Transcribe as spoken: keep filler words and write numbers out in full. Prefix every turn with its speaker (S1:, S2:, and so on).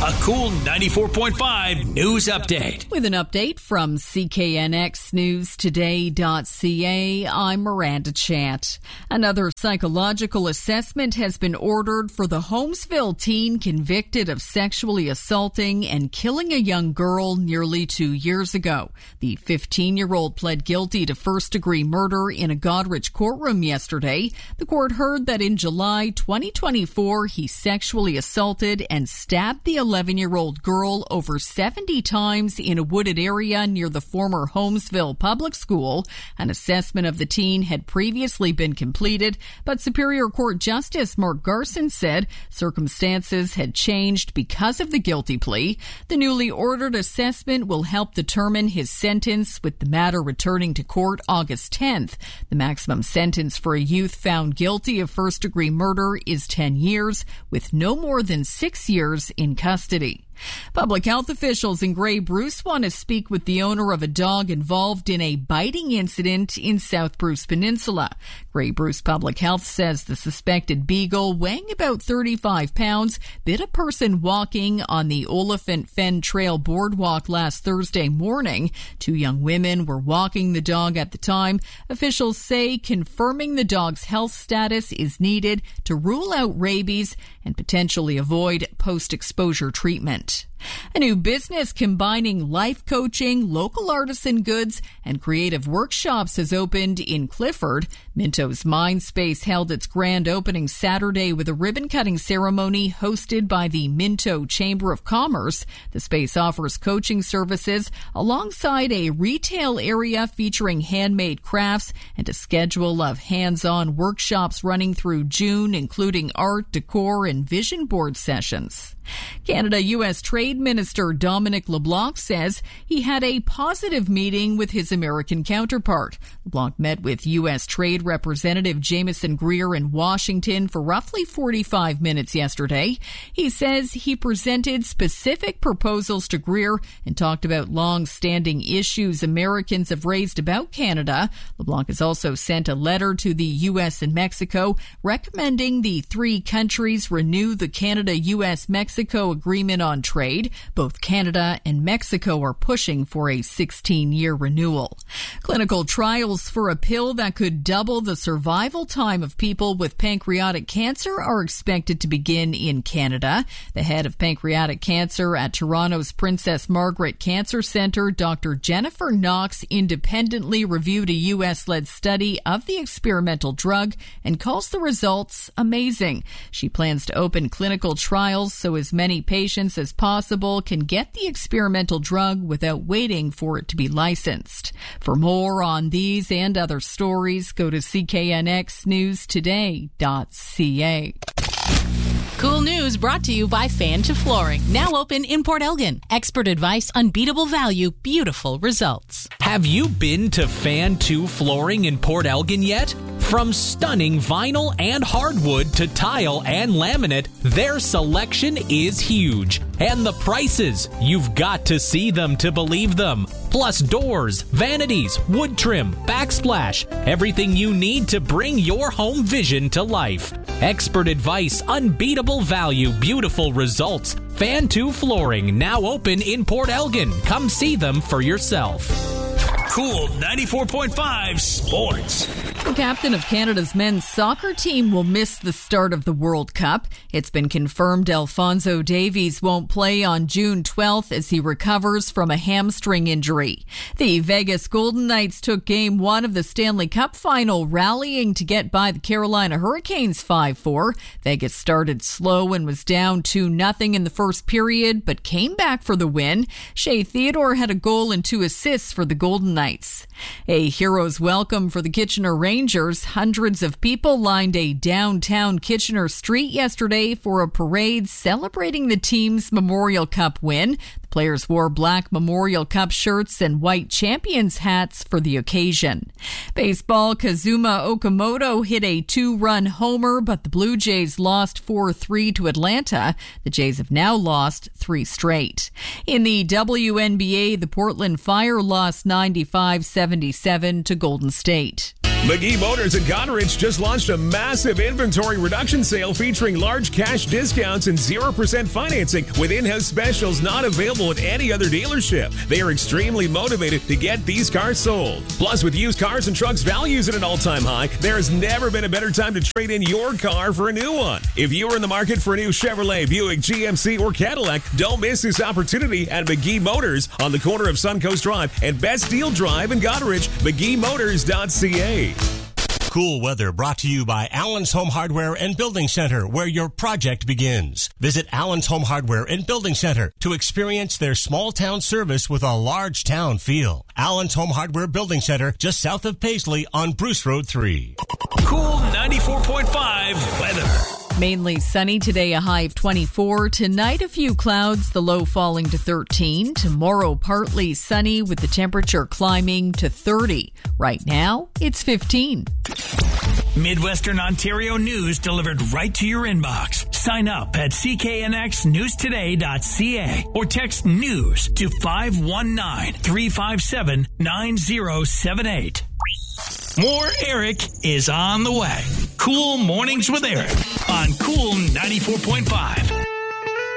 S1: A Cool ninety-four point five news update.
S2: With an update from C K N X News Today dot C A, I'm Miranda Chant. Another psychological assessment has been ordered for the Holmesville teen convicted of sexually assaulting and killing a young girl nearly two years ago. The fifteen-year-old pled guilty to first-degree murder in a Goderich courtroom yesterday. The court heard that in July twenty twenty-four, he sexually assaulted and stabbed the eleven-year-old girl over seventy times in a wooded area near the former Holmesville Public School. An assessment of the teen had previously been completed, but Superior Court Justice Mark Garson said circumstances had changed because of the guilty plea. The newly ordered assessment will help determine his sentence, with the matter returning to court August tenth. The maximum sentence for a youth found guilty of first-degree murder is ten years, with no more than six years in custody. Public health officials in Grey Bruce want to speak with the owner of a dog involved in a biting incident in South Bruce Peninsula. Grey Bruce Public Health says the suspected beagle, weighing about thirty-five pounds, bit a person walking on the Oliphant Fen Trail boardwalk last Thursday morning. Two young women were walking the dog at the time. Officials say confirming the dog's health status is needed to rule out rabies and potentially avoid post-exposure treatment. A new business combining life coaching, local artisan goods, and creative workshops has opened in Clifford. Minto's Mindspace held its grand opening Saturday with a ribbon-cutting ceremony hosted by the Minto Chamber of Commerce. The space offers coaching services alongside a retail area featuring handmade crafts and a schedule of hands-on workshops running through June, including art, decor, and vision board sessions. Canada-U S Trade Minister Dominic LeBlanc says he had a positive meeting with his American counterpart. LeBlanc met with U S Trade Representative Jameson Greer in Washington for roughly forty-five minutes yesterday. He says he presented specific proposals to Greer and talked about long-standing issues Americans have raised about Canada. LeBlanc has also sent a letter to the U S and Mexico recommending the three countries renew the Canada-U S Mexico Agreement on Trade. Both Canada and Mexico are pushing for a sixteen-year renewal. Clinical trials for a pill that could double the survival time of people with pancreatic cancer are expected to begin in Canada. The head of pancreatic cancer at Toronto's Princess Margaret Cancer Centre, Doctor Jennifer Knox, independently reviewed a U S-led study of the experimental drug and calls the results amazing. She plans to open clinical trials so as many patients as possible can get the experimental drug without waiting for it to be licensed. For more on these and other stories, go to C K N X News Today dot C A.
S3: Cool news brought to you by Fan to Flooring. Now open in Port Elgin. Expert advice, unbeatable value, beautiful results.
S4: Have you been to Fan to Flooring in Port Elgin yet? From stunning vinyl and hardwood to tile and laminate, their selection is huge. And the prices, you've got to see them to believe them. Plus doors, vanities, wood trim, backsplash, everything you need to bring your home vision to life. Expert advice, unbeatable value, beautiful results. Fan to Flooring, now open in Port Elgin. Come see them for yourself.
S1: Cool ninety-four point five Sports.
S2: The captain of Canada's men's soccer team will miss the start of the World Cup. It's been confirmed Alphonso Davies won't play on June twelfth as he recovers from a hamstring injury. The Vegas Golden Knights took game one of the Stanley Cup final, rallying to get by the Carolina Hurricanes five four. Vegas started slow and was down two nothing in the first period, but came back for the win. Shea Theodore had a goal and two assists for the Golden Knights. A hero's welcome for the Kitchener Rangers. Hundreds of people lined a downtown Kitchener street yesterday for a parade celebrating the team's Memorial Cup win. The players wore black Memorial Cup shirts and white Champions hats for the occasion. Baseball, Kazuma Okamoto hit a two-run homer, but the Blue Jays lost four three to Atlanta. The Jays have now lost three straight. In the W N B A, the Portland Fire lost ninety-five seventy-seven to Golden State.
S5: McGee Motors at Goderich just launched a massive inventory reduction sale featuring large cash discounts and zero percent financing with in-house specials not available at any other dealership. They are extremely motivated to get these cars sold. Plus, with used cars and trucks values at an all-time high, there has never been a better time to trade in your car for a new one. If you are in the market for a new Chevrolet, Buick, G M C, or Cadillac, don't miss this opportunity at McGee Motors on the corner of Suncoast Drive and Bastille Drive in Goderich, McGee Motors dot C A.
S6: Cool weather brought to you by Allen's Home Hardware and Building Center, where your project begins. Visit Allen's Home Hardware and Building Center to experience their small town service with a large town feel. Allen's Home Hardware Building Center, just south of Paisley on Bruce Road three.
S1: Cool ninety-four point five weather.
S2: Mainly sunny today, a high of twenty-four. Tonight, a few clouds, the low falling to thirteen. Tomorrow, partly sunny with the temperature climbing to thirty. Right now, it's fifteen.
S1: Midwestern Ontario news delivered right to your inbox. Sign up at c k n x news today dot c a or text news to five one nine, three five seven, nine zero seven eight. More Eric is on the way. Cool Mornings with Eric on Cool ninety-four point five.